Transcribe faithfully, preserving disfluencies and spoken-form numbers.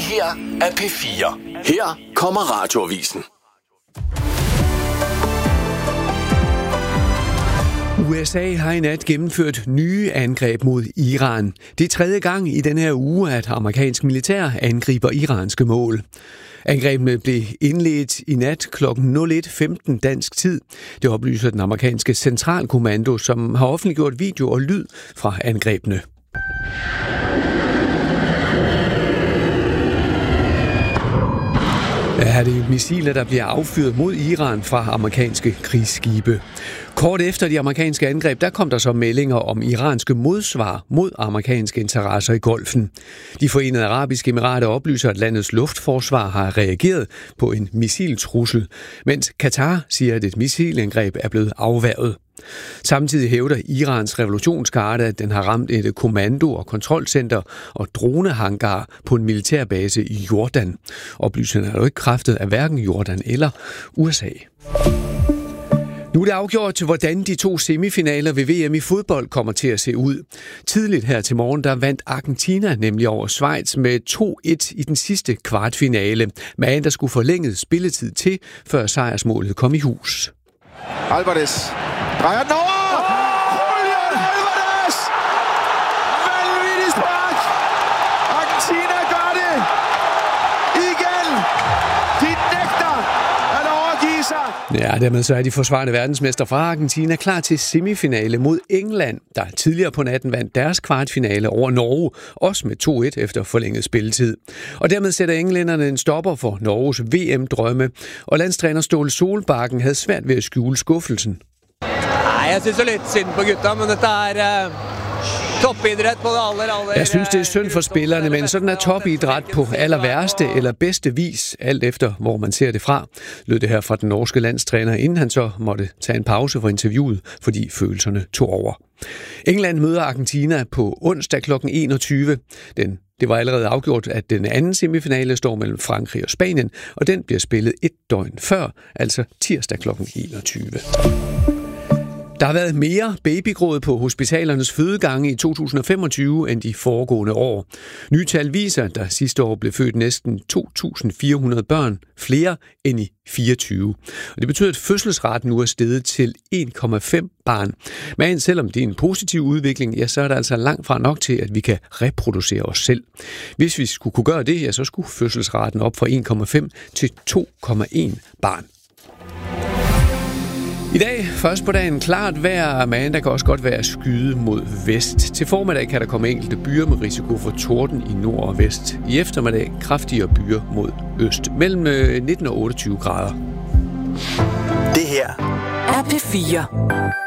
her er P fire. Her kommer Radioavisen. U S A har i nat gennemført nye angreb mod Iran. Det er tredje gang i den her uge, at amerikansk militær angriber iranske mål. Angrebene blev indledt i nat klokken nul et femten dansk tid. Det oplyser den amerikanske centralkommando, som har offentliggjort video og lyd fra angrebene. Her er det missiler, der bliver affyret mod Iran fra amerikanske krigsskibe. Kort efter de amerikanske angreb, der kom der så meldinger om iranske modsvar mod amerikanske interesser i Golfen. De Forenede Arabiske Emirater oplyser, at landets luftforsvar har reageret på en missiltrussel, mens Katar siger, at et missilangreb er blevet afværget. Samtidig hævder Irans revolutionsgarde, at den har ramt et kommando- og kontrolcenter og dronehangar på en militærbase i Jordan. Oplysningerne er jo ikke kræftet af hverken Jordan eller U S A. Nu er det afgjort til, hvordan de to semifinaler ved V M i fodbold kommer til at se ud. Tidligt her til morgen, der vandt Argentina nemlig over Schweiz med to et i den sidste kvartfinale. Men der skulle forlænget spilletid til, før sejrsmålet kom i hus. Alvarez drejer den over! Julian Alvarez! Vanvittig spark! Argentina gør det! Igen! De nægter at overgive sig! Ja, dermed så er de forsvarende verdensmester fra Argentina klar til semifinale mod England, der tidligere på natten vandt deres kvartfinale over Norge, også med to et efter forlænget spilletid. Og dermed sætter englænderne en stopper for Norges V M-drømme, og landstræner Ståle Solbakken havde svært ved at skjule skuffelsen. Nej, jeg synes det er lidt synd på gutta, men dette er uh, toppidræt på det aller, aller... Jeg synes, det er synd for spillerne, men sådan er topidræt på aller værste eller bedste vis, alt efter hvor man ser det fra, lød det her fra den norske landstræner, inden han så måtte tage en pause for interviewet, fordi følelserne tog over. England møder Argentina på onsdag klokken enogtyve. Den Det var allerede afgjort, at den anden semifinale står mellem Frankrig og Spanien, og den bliver spillet et døgn før, altså tirsdag klokken enogtyve. Der har været mere babygråd på hospitalernes fødegange i to tusind og femogtyve end de foregående år. Nye tal viser, at der sidste år blev født næsten to tusind fire hundrede børn flere end i fireogtyve. Og det betyder, at fødselsraten nu er steget til en komma fem barn. Men selvom det er en positiv udvikling, ja, så er der altså langt fra nok til, at vi kan reproducere os selv. Hvis vi skulle kunne gøre det, ja, så skulle fødselsraten op fra en komma fem til to komma en barn. I dag, først på dagen, klart vejr, men der kan også godt være skyde mod vest. Til formiddag kan der komme enkelte byer med risiko for torden i nord og vest. I eftermiddag kraftigere byer mod øst, mellem nitten og otteogtyve grader. Det her er P fire.